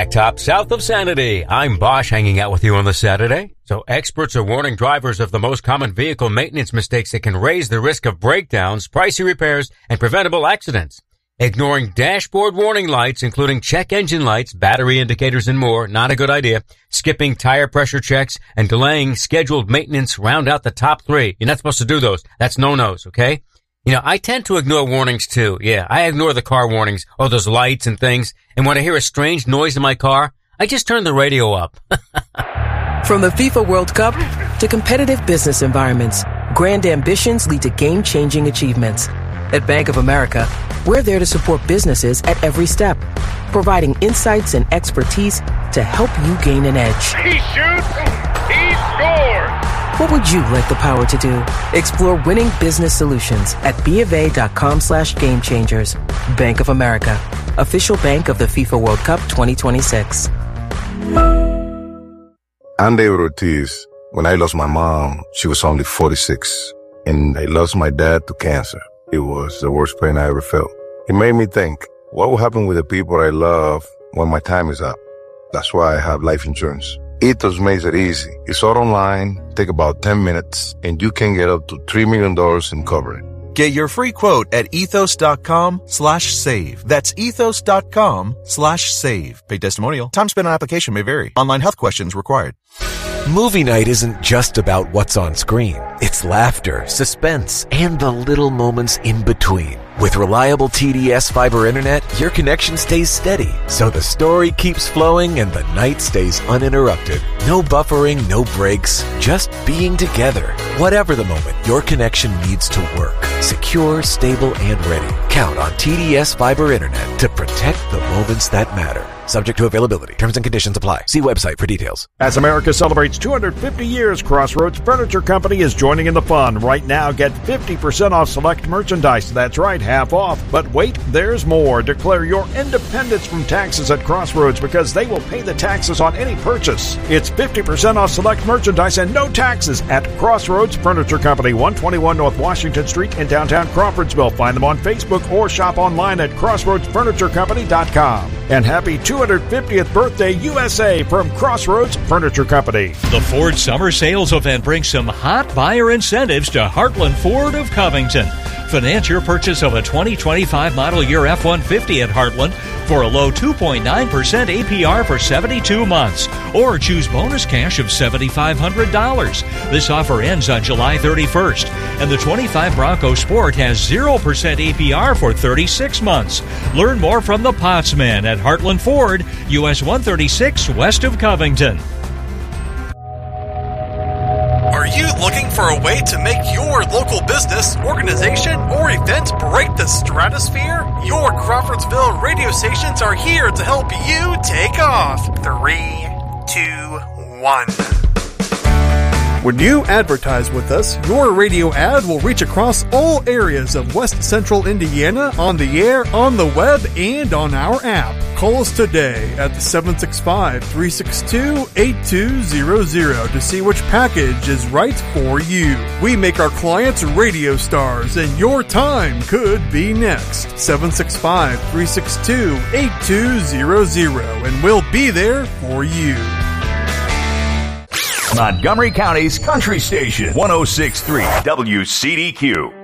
Blacktop, south of Sanity. I'm Bosch hanging out with you on the Saturday. So experts are warning drivers of the most common vehicle maintenance mistakes that can raise the risk of breakdowns, pricey repairs, and preventable accidents. Ignoring dashboard warning lights, including check engine lights, battery indicators, and more, not a good idea. Skipping tire pressure checks and delaying scheduled maintenance round out the top 3. You're not supposed to do those. That's no-nos, okay? You know, I tend to ignore warnings too. Yeah, I ignore the car warnings, those lights and things. And when I hear a strange noise in my car, I just turn the radio up. From the FIFA World Cup to competitive business environments, grand ambitions lead to game-changing achievements. At Bank of America, we're there to support businesses at every step, providing insights and expertise to help you gain an edge. He shoots, he scores! What would you like the power to do? Explore winning business solutions at BofA.com/gamechangers. Bank of America, official bank of the FIFA World Cup 2026. I'm David Ortiz. When I lost my mom, she was only 46, and I lost my dad to cancer. It was the worst pain I ever felt. It made me think, what will happen with the people I love when my time is up? That's why I have life insurance. Ethos makes it easy. It's all online, take about 10 minutes, and you can get up to $3 million in coverage. Get your free quote at ethos.com/save. That's ethos.com/save. Paid testimonial. Time spent on application may vary. Online health questions required. Movie night isn't just about what's on screen. It's laughter, suspense, and the little moments in between. With reliable TDS fiber internet, your connection stays steady, so the story keeps flowing and the night stays uninterrupted. No buffering, no breaks, just being together. Whatever the moment, your connection needs to work. Secure, stable, and ready. Count on TDS fiber internet to protect the moments that matter. Subject to availability. Terms and conditions apply. See website for details. As America celebrates 250 years, Crossroads Furniture Company is joining in the fun. Right now, get 50% off select merchandise. That's right, half off. But wait, there's more. Declare your independence from taxes at Crossroads because they will pay the taxes on any purchase. It's 50% off select merchandise and no taxes at Crossroads Furniture Company, 121 North Washington Street in downtown Crawfordsville. Find them on Facebook or shop online at crossroadsfurniturecompany.com. And happy 250th birthday, USA, from Crossroads Furniture Company. The Ford Summer Sales Event brings some hot buyer incentives to Heartland Ford of Covington. Finance your purchase of a 2025 model year F-150 at Heartland for a low 2.9% APR for 72 months, or choose bonus cash of $7,500. This offer ends on July 31st, and the 25 Bronco Sport has 0% APR for 36 months. Learn more from the Potsman at Heartland Ford, US 136 west of Covington. Are you looking for a way to make your local business, organization, or event break the stratosphere? Your Crawfordsville radio stations are here to help you take off. 3, 2, 1. When you advertise with us, your radio ad will reach across all areas of West Central Indiana, on the air, on the web, and on our app. Call us today at 765-362-8200 to see which package is right for you. We make our clients radio stars, and your time could be next. 765-362-8200, and we'll be there for you. Montgomery County's Country Station, 106.3 WCDQ.